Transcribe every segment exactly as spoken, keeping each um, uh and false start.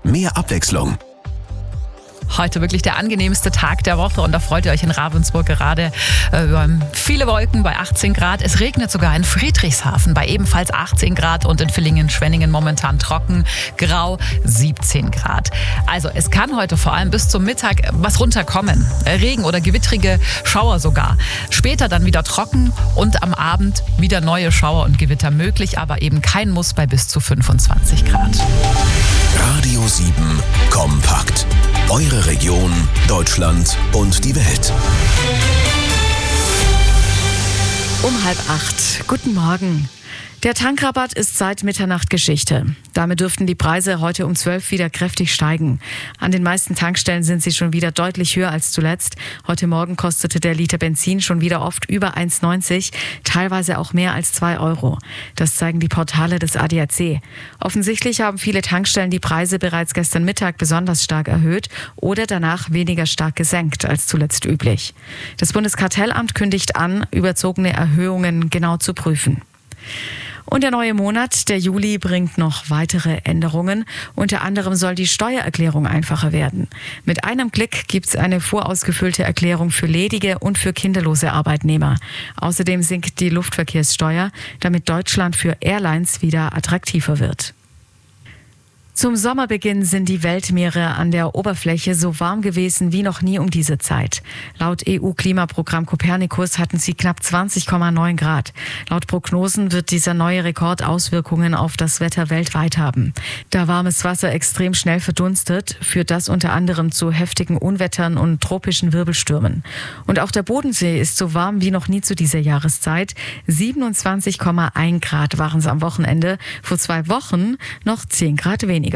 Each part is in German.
mehr Abwechslung. Heute wirklich der angenehmste Tag der Woche und da freut ihr euch in Ravensburg gerade äh, über viele Wolken bei achtzehn Grad. Es regnet sogar in Friedrichshafen bei ebenfalls achtzehn Grad und in Villingen-Schwenningen momentan trocken, grau siebzehn Grad. Also es kann heute vor allem bis zum Mittag was runterkommen. Regen oder gewittrige Schauer sogar. Später dann wieder trocken und am Abend wieder neue Schauer und Gewitter möglich, aber eben kein Muss bei bis zu fünfundzwanzig Grad. Radio sieben kompakt. Eure Region, Deutschland und die Welt. Um halb acht. Guten Morgen. Der Tankrabatt ist seit Mitternacht Geschichte. Damit dürften die Preise heute um zwölf wieder kräftig steigen. An den meisten Tankstellen sind sie schon wieder deutlich höher als zuletzt. Heute Morgen kostete der Liter Benzin schon wieder oft über eins neunzig, teilweise auch mehr als zwei Euro. Das zeigen die Portale des A D A C. Offensichtlich haben viele Tankstellen die Preise bereits gestern Mittag besonders stark erhöht oder danach weniger stark gesenkt als zuletzt üblich. Das Bundeskartellamt kündigt an, überzogene Erhöhungen genau zu prüfen. Und der neue Monat, der Juli, bringt noch weitere Änderungen. Unter anderem soll die Steuererklärung einfacher werden. Mit einem Klick gibt es eine vorausgefüllte Erklärung für ledige und für kinderlose Arbeitnehmer. Außerdem sinkt die Luftverkehrssteuer, damit Deutschland für Airlines wieder attraktiver wird. Zum Sommerbeginn sind die Weltmeere an der Oberfläche so warm gewesen wie noch nie um diese Zeit. Laut E U-Klimaprogramm Copernicus hatten sie knapp zwanzig Komma neun Grad. Laut Prognosen wird dieser neue Rekord Auswirkungen auf das Wetter weltweit haben. Da warmes Wasser extrem schnell verdunstet, führt das unter anderem zu heftigen Unwettern und tropischen Wirbelstürmen. Und auch der Bodensee ist so warm wie noch nie zu dieser Jahreszeit. siebenundzwanzig Komma eins Grad waren es am Wochenende. Vor zwei Wochen noch zehn Grad weniger.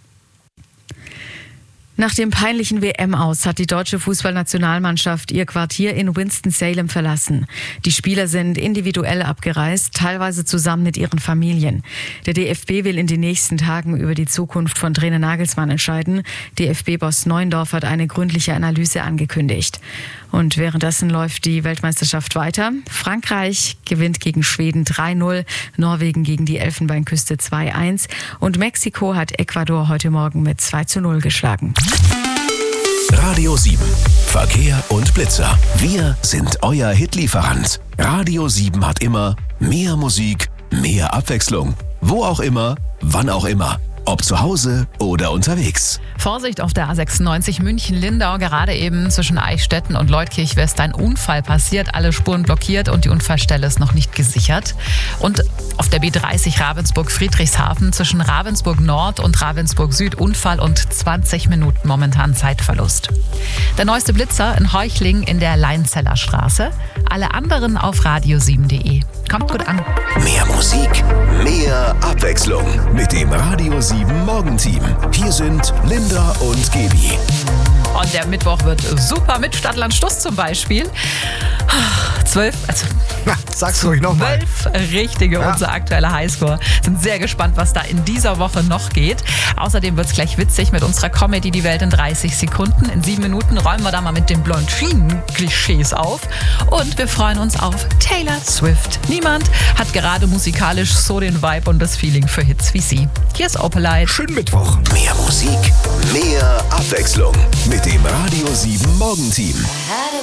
Nach dem peinlichen W M-Aus hat die deutsche Fußballnationalmannschaft ihr Quartier in Winston-Salem verlassen. Die Spieler sind individuell abgereist, teilweise zusammen mit ihren Familien. Der D F B will in den nächsten Tagen über die Zukunft von Trainer Nagelsmann entscheiden. D F B-Boss Neuendorf hat eine gründliche Analyse angekündigt. Und währenddessen läuft die Weltmeisterschaft weiter. Frankreich gewinnt gegen Schweden drei null, Norwegen gegen die Elfenbeinküste zwei eins und Mexiko hat Ecuador heute Morgen mit zwei zu null geschlagen. Radio sieben. Verkehr und Blitzer. Wir sind euer Hitlieferant. Radio sieben hat immer mehr Musik, mehr Abwechslung. Wo auch immer, wann auch immer. Ob zu Hause oder unterwegs. Vorsicht auf der A sechsundneunzig München-Lindau, gerade eben zwischen Eichstätten und Leutkirch-West ein Unfall passiert, alle Spuren blockiert und die Unfallstelle ist noch nicht gesichert. Und auf der B dreißig Ravensburg-Friedrichshafen zwischen Ravensburg Nord und Ravensburg Süd Unfall und zwanzig Minuten momentan Zeitverlust. Der neueste Blitzer in Heuchling in der Leinzeller Straße. Alle anderen auf radio sieben punkt de. Kommt gut an. Mehr Musik, mehr Abwechslung mit dem Radio sieben Morgenteam. Hier sind Linda und Gaby. Und der Mittwoch wird super mit Stadtland Stuss zum Beispiel. Zwölf, also Na, sag's ruhig nochmal. zwölf richtige, Ja. unser aktueller Highscore. Sind sehr gespannt, was da in dieser Woche noch geht. Außerdem wird's gleich witzig mit unserer Comedy Die Welt in dreißig Sekunden. In sieben Minuten räumen wir da mal mit den Blondinen-Klischees auf. Und wir freuen uns auf Taylor Swift. Niemand hat gerade musikalisch so den Vibe und das Feeling für Hits wie sie. Hier ist Opelite. Schönen Mittwoch. Mehr Musik, mehr Abwechslung mit dem Radio sieben Morgenteam. Had a